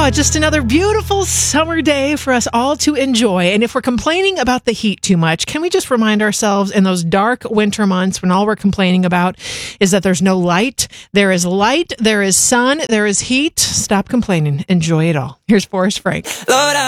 Oh, just another beautiful summer day for us all to enjoy. And if we're complaining about the heat too much, can we just remind ourselves in those dark winter months when all we're complaining about is that there's no light? There is light, there is sun, there is heat. Stop complaining. Enjoy it all. Here's Forrest Frank. Lord,